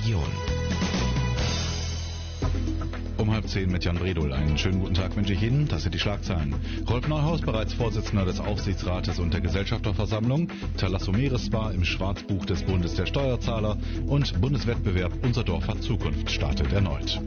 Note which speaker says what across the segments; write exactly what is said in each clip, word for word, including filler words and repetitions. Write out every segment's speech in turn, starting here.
Speaker 1: Region.
Speaker 2: Um halb zehn mit Jan Bredol. Einen schönen guten Tag wünsche ich Ihnen. Das sind die Schlagzeilen. Rolf Neuhaus, bereits Vorsitzender des Aufsichtsrates und der Gesellschafterversammlung. Thalassomeres war im Schwarzbuch des Bundes der Steuerzahler. Und Bundeswettbewerb Unser Dorf hat Zukunft startet erneut.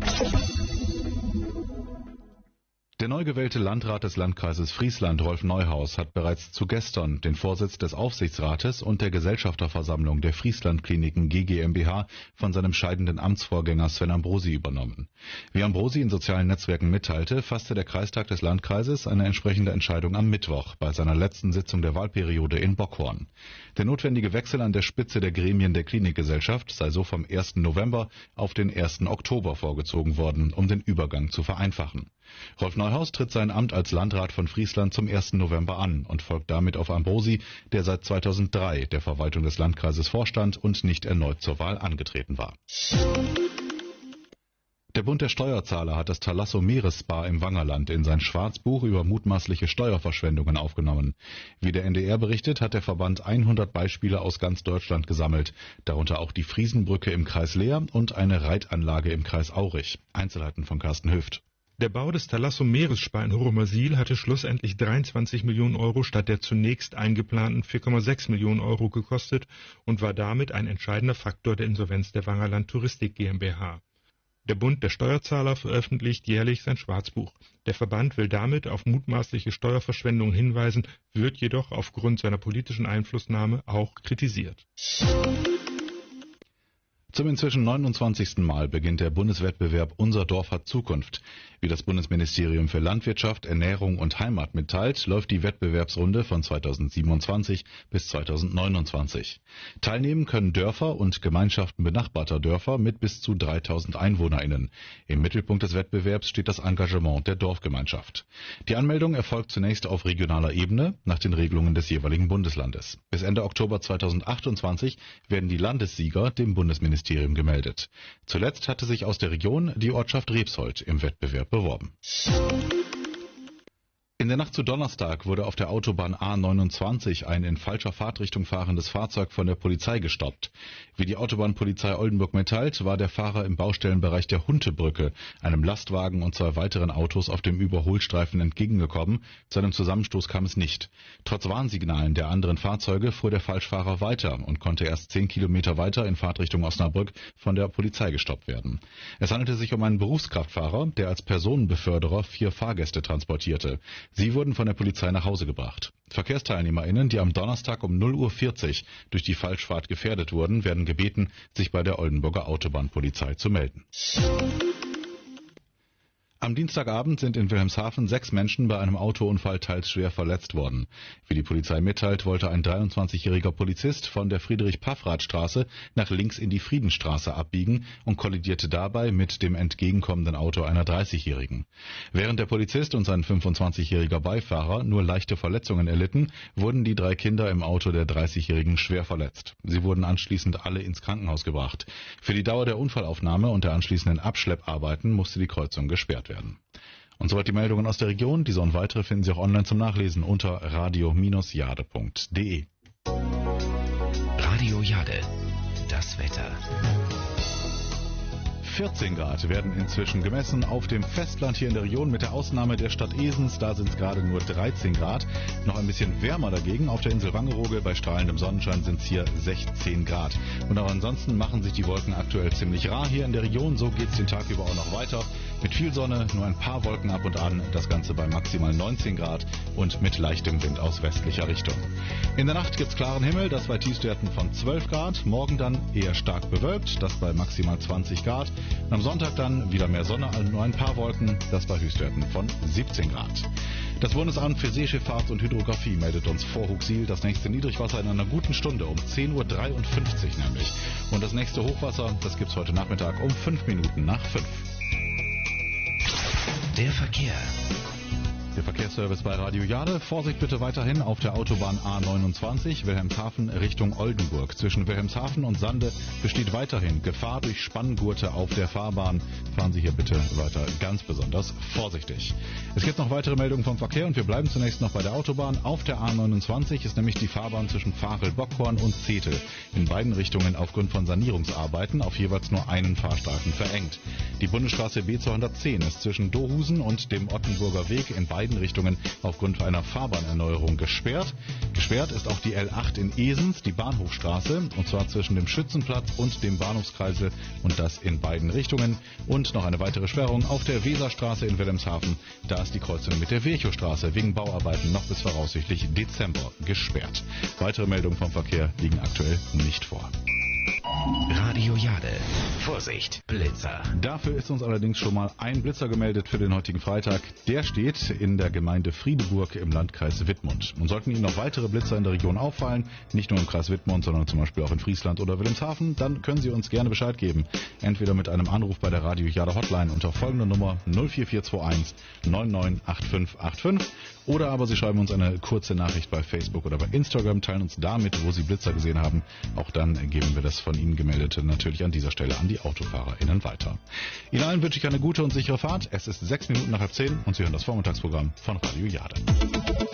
Speaker 2: Der neu gewählte Landrat des Landkreises Friesland, Rolf Neuhaus, hat bereits zu gestern den Vorsitz des Aufsichtsrates und der Gesellschafterversammlung der Friesland Kliniken G G mbH von seinem scheidenden Amtsvorgänger Sven Ambrosi übernommen. Wie Ambrosi in sozialen Netzwerken mitteilte, fasste der Kreistag des Landkreises eine entsprechende Entscheidung am Mittwoch bei seiner letzten Sitzung der Wahlperiode in Bockhorn. Der notwendige Wechsel an der Spitze der Gremien der Klinikgesellschaft sei so vom ersten November auf den ersten Oktober vorgezogen worden, um den Übergang zu vereinfachen. Rolf Neuhaus tritt sein Amt als Landrat von Friesland zum ersten November an und folgt damit auf Ambrosi, der seit zweitausenddrei der Verwaltung des Landkreises vorstand und nicht erneut zur Wahl angetreten war. Der Bund der Steuerzahler hat das Thalassomeres Spa im Wangerland in sein Schwarzbuch über mutmaßliche Steuerverschwendungen aufgenommen. Wie der N D R berichtet, hat der Verband hundert Beispiele aus ganz Deutschland gesammelt, darunter auch die Friesenbrücke im Kreis Leer und eine Reitanlage im Kreis Aurich. Einzelheiten von Carsten Hüft.
Speaker 3: Der Bau des Thalassomeres Spa in Horomersiel hatte schlussendlich dreiundzwanzig Millionen Euro statt der zunächst eingeplanten vier Komma sechs Millionen Euro gekostet und war damit ein entscheidender Faktor der Insolvenz der Wangerland Touristik GmbH. Der Bund der Steuerzahler veröffentlicht jährlich sein Schwarzbuch. Der Verband will damit auf mutmaßliche Steuerverschwendung hinweisen, wird jedoch aufgrund seiner politischen Einflussnahme auch kritisiert.
Speaker 2: Zum inzwischen neunundzwanzigsten Mal beginnt der Bundeswettbewerb Unser Dorf hat Zukunft. Wie das Bundesministerium für Landwirtschaft, Ernährung und Heimat mitteilt, läuft die Wettbewerbsrunde von zweitausendsiebenundzwanzig bis zweitausendneunundzwanzig. Teilnehmen können Dörfer und Gemeinschaften benachbarter Dörfer mit bis zu dreitausend EinwohnerInnen. Im Mittelpunkt des Wettbewerbs steht das Engagement der Dorfgemeinschaft. Die Anmeldung erfolgt zunächst auf regionaler Ebene nach den Regelungen des jeweiligen Bundeslandes. Bis Ende Oktober zweitausendachtundzwanzig werden die Landessieger dem Bundesministerium gemeldet. Zuletzt hatte sich aus der Region die Ortschaft Rebsold im Wettbewerb beworben. In der Nacht zu Donnerstag wurde auf der Autobahn A neunundzwanzig ein in falscher Fahrtrichtung fahrendes Fahrzeug von der Polizei gestoppt. Wie die Autobahnpolizei Oldenburg mitteilt, war der Fahrer im Baustellenbereich der Huntebrücke einem Lastwagen und zwei weiteren Autos auf dem Überholstreifen entgegengekommen. Zu einem Zusammenstoß kam es nicht. Trotz Warnsignalen der anderen Fahrzeuge fuhr der Falschfahrer weiter und konnte erst zehn Kilometer weiter in Fahrtrichtung Osnabrück von der Polizei gestoppt werden. Es handelte sich um einen Berufskraftfahrer, der als Personenbeförderer vier Fahrgäste transportierte. Sie wurden von der Polizei nach Hause gebracht. VerkehrsteilnehmerInnen, die am Donnerstag um null Uhr vierzig durch die Falschfahrt gefährdet wurden, werden gebeten, sich bei der Oldenburger Autobahnpolizei zu melden. Am Dienstagabend sind in Wilhelmshaven sechs Menschen bei einem Autounfall teils schwer verletzt worden. Wie die Polizei mitteilt, wollte ein dreiundzwanzigjähriger Polizist von der Friedrich-Paffrath-Straße nach links in die Friedenstraße abbiegen und kollidierte dabei mit dem entgegenkommenden Auto einer dreißigjährigen. Während der Polizist und sein fünfundzwanzigjähriger Beifahrer nur leichte Verletzungen erlitten, wurden die drei Kinder im Auto der dreißigjährigen schwer verletzt. Sie wurden anschließend alle ins Krankenhaus gebracht. Für die Dauer der Unfallaufnahme und der anschließenden Abschlepparbeiten musste die Kreuzung gesperrt werden. Und soweit die Meldungen aus der Region. Diese und weitere finden Sie auch online zum Nachlesen unter radio Bindestrich jade punkt de.
Speaker 1: Radio Jade, das Wetter.
Speaker 2: vierzehn Grad werden inzwischen gemessen auf dem Festland hier in der Region, mit der Ausnahme der Stadt Esens. Da sind es gerade nur dreizehn Grad. Noch ein bisschen wärmer dagegen auf der Insel Wangerooge. Bei strahlendem Sonnenschein sind es hier sechzehn Grad. Und auch ansonsten machen sich die Wolken aktuell ziemlich rar hier in der Region. So geht es den Tag über auch noch weiter. Mit viel Sonne, nur ein paar Wolken ab und an. Das Ganze bei maximal neunzehn Grad und mit leichtem Wind aus westlicher Richtung. In der Nacht gibt es klaren Himmel, das bei Tiefstwerten von zwölf Grad. Morgen dann eher stark bewölkt, das bei maximal zwanzig Grad. Und am Sonntag dann wieder mehr Sonne, nur ein paar Wolken, das bei Höchstwerten von siebzehn Grad. Das Bundesamt für Seeschifffahrt und Hydrographie meldet uns vor Huxil das nächste Niedrigwasser in einer guten Stunde, um zehn Uhr dreiundfünfzig nämlich. Und das nächste Hochwasser, das gibt's heute Nachmittag um fünf Minuten nach fünf.
Speaker 1: Der Verkehr.
Speaker 2: Der Verkehrsservice bei Radio Jade. Vorsicht bitte weiterhin auf der Autobahn A neunundzwanzig, Wilhelmshaven Richtung Oldenburg. Zwischen Wilhelmshaven und Sande besteht weiterhin Gefahr durch Spanngurte auf der Fahrbahn. Fahren Sie hier bitte weiter ganz besonders vorsichtig. Es gibt noch weitere Meldungen vom Verkehr und wir bleiben zunächst noch bei der Autobahn. Auf der A neunundzwanzig ist nämlich die Fahrbahn zwischen Vachel-Bockhorn und Zetel in beiden Richtungen aufgrund von Sanierungsarbeiten auf jeweils nur einen Fahrstreifen verengt. Die Bundesstraße B zweihundertzehn ist zwischen Dohusen und dem Ottenburger Weg in beiden Richtungen aufgrund einer Fahrbahnerneuerung gesperrt. Gesperrt ist auch die L acht in Esens, die Bahnhofstraße, und zwar zwischen dem Schützenplatz und dem Bahnhofskreisel, und das in beiden Richtungen. Und noch eine weitere Sperrung auf der Weserstraße in Wilhelmshaven. Da ist die Kreuzung mit der Virchowstraße wegen Bauarbeiten noch bis voraussichtlich Dezember gesperrt. Weitere Meldungen vom Verkehr liegen aktuell nicht vor.
Speaker 1: Radio Jade. Vorsicht, Blitzer.
Speaker 2: Dafür ist uns allerdings schon mal ein Blitzer gemeldet für den heutigen Freitag. Der steht in der Gemeinde Friedeburg im Landkreis Wittmund. Und sollten Ihnen noch weitere Blitzer in der Region auffallen, nicht nur im Kreis Wittmund, sondern zum Beispiel auch in Friesland oder Wilhelmshaven, dann können Sie uns gerne Bescheid geben. Entweder mit einem Anruf bei der Radio Jade Hotline unter folgender Nummer null vier vier zwei eins neun neun acht fünf acht fünf oder aber Sie schreiben uns eine kurze Nachricht bei Facebook oder bei Instagram, teilen uns damit, wo Sie Blitzer gesehen haben. Auch dann geben wir das von Ihnen Gemeldete natürlich an dieser Stelle an die AutofahrerInnen weiter. Ihnen allen wünsche ich eine gute und sichere Fahrt. Es ist sechs Minuten nach halb zehn und Sie hören das Vormittagsprogramm von Radio Jade.